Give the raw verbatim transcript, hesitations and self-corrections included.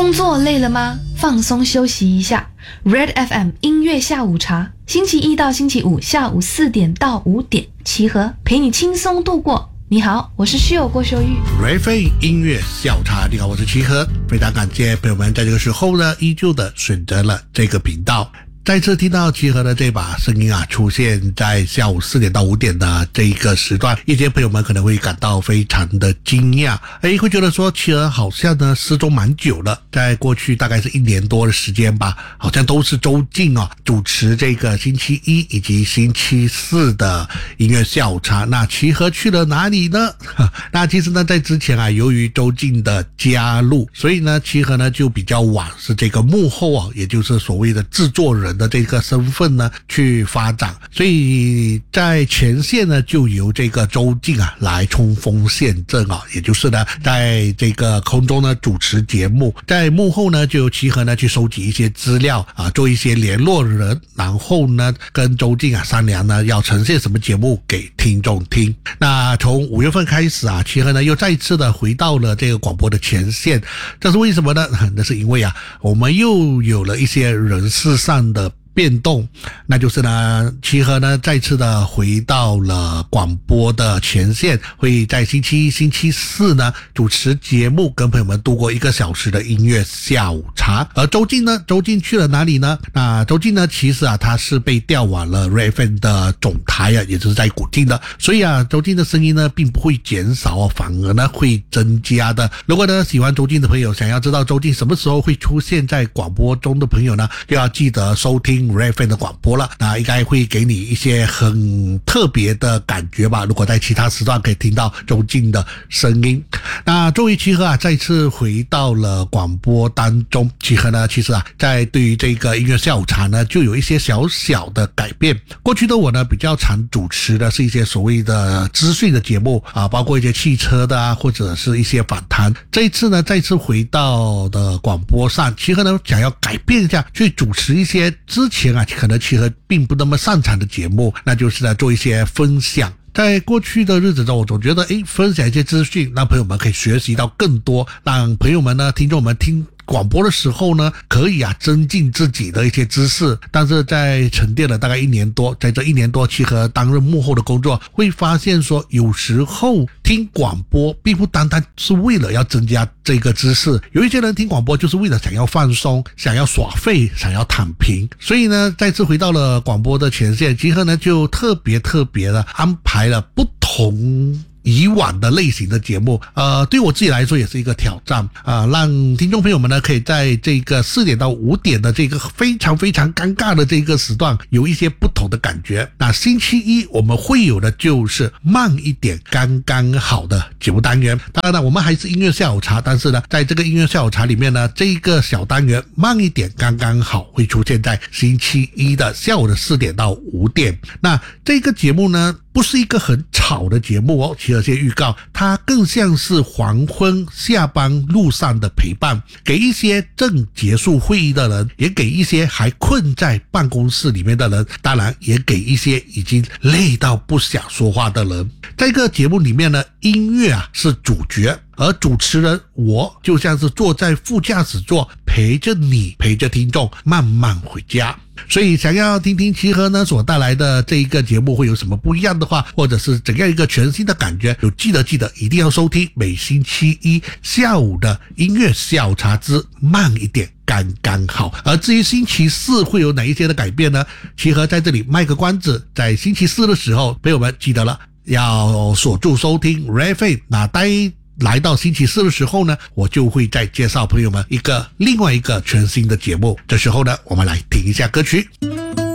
工作累了吗？放松休息一下 Red F M 音乐下午茶，星期一到星期五下午四点到五点，齐和陪你轻松度过。你好，我是室友郭秀玉。 Red F M 音乐下午茶，你好，我是齐和。非常感谢朋友们在这个时候呢依旧的选择了这个频道。再次听到齐和的这把声音啊，出现在下午四点到五点的这一个时段，一些朋友们可能会感到非常的惊讶，诶，会觉得说齐和好像呢失踪蛮久了，在过去大概是一年多的时间吧，好像都是周静啊主持这个星期一以及星期四的音乐下午茶。那齐和去了哪里呢？那其实呢，在之前啊，由于周静的加入，所以呢，齐和呢就比较晚是这个幕后啊，也就是所谓的制作人的这个身份呢去发展，所以在前线呢就由这个周静啊来冲锋陷阵啊，也就是呢在这个空中呢主持节目，在幕后呢就由齐和呢去收集一些资料啊，做一些联络人，然后呢跟周静啊商量呢要呈现什么节目给听众听。那从五月份开始啊，齐和呢又再一次的回到了这个广播的前线，这是为什么呢？那是因为啊我们又有了一些人事上的变动，那就是呢齐和呢再次的回到了广播的前线，会在星期一星期四呢主持节目，跟朋友们度过一个小时的音乐下午茶。而周静呢周静去了哪里呢？那周静呢其实啊他是被调往了 Red F M 的总台啊，也就是在古晋的，所以啊周静的声音呢并不会减少，反而呢会增加的。如果呢喜欢周静的朋友，想要知道周静什么时候会出现在广播中的朋友呢，就要记得收听Red F M 的广播了，那应该会给你一些很特别的感觉吧。如果在其他时段可以听到周静的声音，那作为齐和啊再次回到了广播当中，齐和呢其实啊在对于这个音乐下午茶呢就有一些小小的改变。过去的我呢比较常主持的是一些所谓的资讯的节目啊，包括一些汽车的啊，或者是一些访谈。这一次呢再次回到的广播上，齐和呢想要改变一下，去主持一些之前啊可能齐和并不那么擅长的节目，那就是呢做一些分享。在过去的日子中，我总觉得诶分享一些资讯，让朋友们可以学习到更多，让朋友们呢听众们听广播的时候呢可以啊增进自己的一些知识。但是在沉淀了大概一年多，在这一年多齐和担任幕后的工作，会发现说有时候听广播并不单单是为了要增加这个知识，有一些人听广播就是为了想要放松，想要耍废，想要躺平。所以呢再次回到了广播的前线，齐和呢就特别特别的安排了不同以往的类型的节目，呃，对我自己来说也是一个挑战啊、呃，让听众朋友们呢可以在这个四点到五点的这个非常非常尴尬的这个时段有一些不同的感觉。那星期一我们会有的就是慢一点刚刚好的节目单元，当然了我们还是音乐下午茶，但是呢在这个音乐下午茶里面呢，这一个小单元慢一点刚刚好会出现在星期一的下午的四点到五点。那这个节目呢不是一个很吵的节目哦，齐和先预告，它更像是黄昏下班路上的陪伴，给一些正结束会议的人，也给一些还困在办公室里面的人，当然也给一些已经累到不想说话的人。在这个节目里面呢，音乐啊是主角，而主持人我就像是坐在副驾驶座，陪着你，陪着听众慢慢回家。所以想要听听齐和呢所带来的这一个节目会有什么不一样的话，或者是怎样一个全新的感觉，就记得记得一定要收听每星期一下午的音乐下午茶之慢一点刚刚好。而至于星期四会有哪一些的改变呢？齐和在这里卖个关子，在星期四的时候朋友们记得了要锁住收听 Red F M。 那待来到星期四的时候呢，我就会再介绍朋友们一个另外一个全新的节目。这时候呢，我们来听一下歌曲。